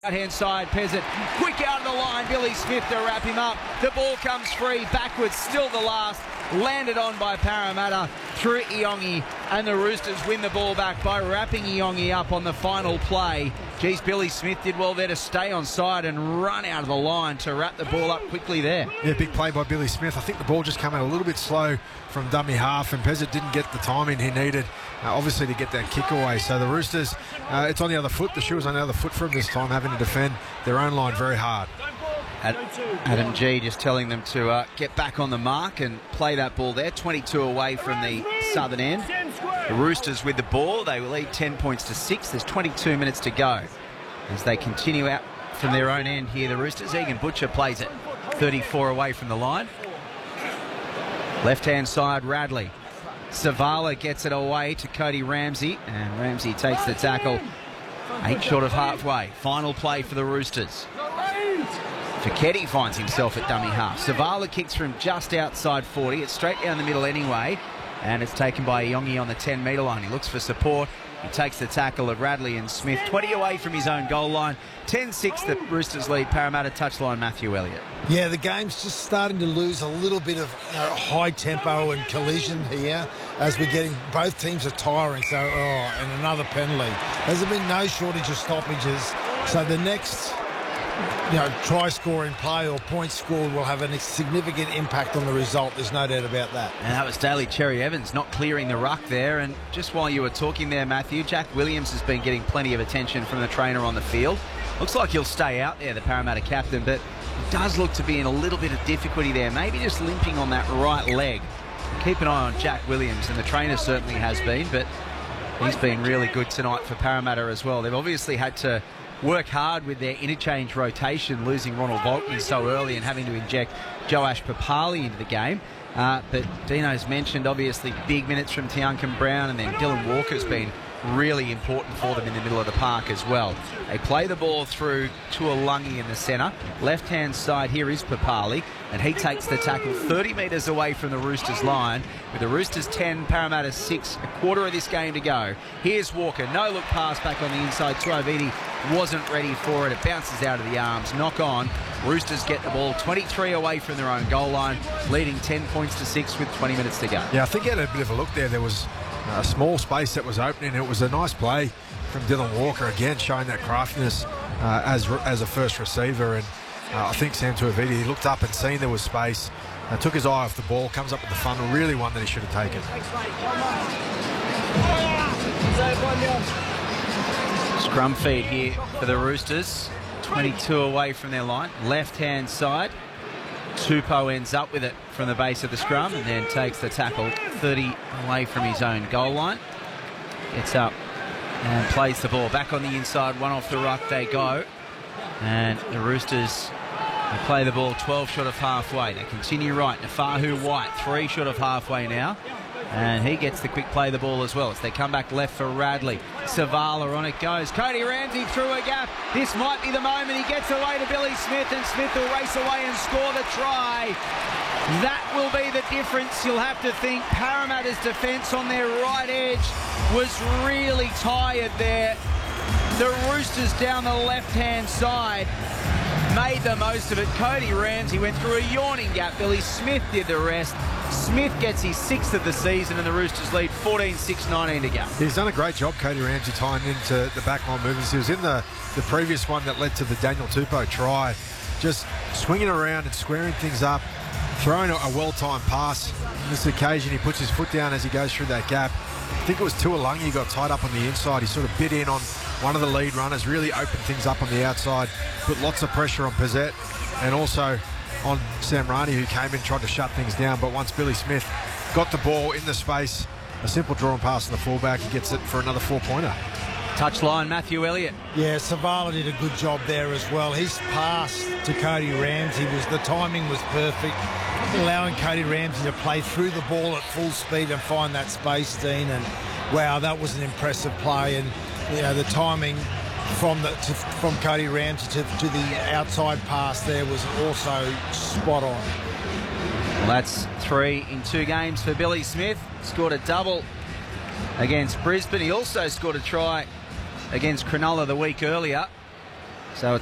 Right-hand side, Peasant, quick out of the line, Billy Smith to wrap him up. The ball comes free, backwards, still the last, landed on by Parramatta through Iongi, and the Roosters win the ball back by wrapping Iongi up on the final play. Geez, Billy Smith did well there to stay on side and run out of the line to wrap the ball up quickly there. Yeah, big play by Billy Smith. I think the ball just came out a little bit slow from dummy half, and Peasant didn't get the timing he needed, obviously, to get that kick away. So the Roosters, it's on the other foot. The shoe was on the other foot for them this time, having to defend their own line very hard. Adam G just telling them to get back on the mark and play that ball there. 22 away from the southern end. The Roosters with the ball. They will lead 10 points to 6. There's 22 minutes to go as they continue out from their own end here. The Roosters. Egan Butcher plays it 34 away from the line. Left-hand side, Radley. Savala gets it away to Cody Ramsey, and Ramsey takes the tackle 8 short of halfway. Final play for the Roosters. Fiketti finds himself at dummy half. Savala kicks from just outside 40. It's straight down the middle anyway, and it's taken by Iongi on the 10-metre line. He looks for support. He takes the tackle of Radley and Smith, 20 away from his own goal line. 10-6, the Roosters lead. Parramatta touchline, Matthew Elliott. Yeah, the game's just starting to lose a little bit of high tempo and collision here as we're getting, both teams are tiring. So, and another penalty. There's been no shortage of stoppages. So the next try scoring play or points scored will have a significant impact on the result. There's no doubt about that. And that was Daly Cherry Evans not clearing the ruck there. And just while you were talking there, Matthew, Jack Williams has been getting plenty of attention from the trainer on the field. Looks like he'll stay out there, the Parramatta captain, but it does look to be in a little bit of difficulty there, maybe just limping on that right leg. Keep an eye on Jack Williams, and the trainer certainly has been, but he's been really good tonight for Parramatta as well. They've obviously had to work hard with their interchange rotation, losing Ronald Volkney so early and having to inject Joash Papali into the game. But Dino's mentioned, obviously, big minutes from Tiankin Brown, and then Dylan Walker's been really important for them in the middle of the park as well. They play the ball through to Lungi in the centre. Left-hand side here is Papali, and he takes the tackle 30 metres away from the Roosters line. With the Roosters 10, Parramatta 6, a quarter of this game to go. Here's Walker, no-look pass back on the inside. Tuiviti wasn't ready for it. It bounces out of the arms, knock on. Roosters get the ball 23 away from their own goal line, leading 10 points to 6 with 20 minutes to go. Yeah, I think he had a bit of a look there. There was a small space that was opening. It was a nice play from Dylan Walker, again showing that craftiness as a first receiver. And I think Sam Tuiviti, he looked up and seen there was space, took his eye off the ball, comes up with the funnel, really one that he should have taken. Scrum feed here for the Roosters, 22 away from their line. Left-hand side, Tupou ends up with it from the base of the scrum and then takes the tackle 30 away from his own goal line. Gets up and plays the ball back on the inside, one off the ruck they go. And the Roosters, they play the ball 12 short of halfway. They continue right. Nafahu White, 3 short of halfway now. And he gets the quick play the ball as well as they come back left for Radley. Savala on it goes. Cody Ramsey through a gap. This might be the moment. He gets away to Billy Smith, and Smith will race away and score the try. That will be the difference. You'll have to think Parramatta's defence on their right edge was really tired there. The Roosters down the left-hand side made the most of it. Cody Ramsey went through a yawning gap. Billy Smith did the rest. Smith gets his 6th of the season, and the Roosters lead 14-6, 19 to go. He's done a great job, Cody Ramsey, tying into the backline movements. He was in the previous one that led to the Daniel Tupou try, just swinging around and squaring things up, throwing a well-timed pass. On this occasion, he puts his foot down as he goes through that gap. I think it was Tuilagi got tied up on the inside. He sort of bit in on one of the lead runners, really opened things up on the outside, put lots of pressure on Pezzett and also on Sam Rani, who came in and tried to shut things down. But once Billy Smith got the ball in the space, a simple draw and pass to the fullback, he gets it for another 4-pointer. Touchline, Matthew Elliott. Yeah, Savala did a good job there as well. His pass to Cody Ramsey, the timing was perfect, allowing Cody Ramsey to play through the ball at full speed and find that space, Dean. And wow, that was an impressive play. And the timing from Cody Ramsey to the outside pass there was also spot on. Well, that's 3 in 2 games for Billy Smith. Scored a double against Brisbane. He also scored a try against Cronulla the week earlier. So it's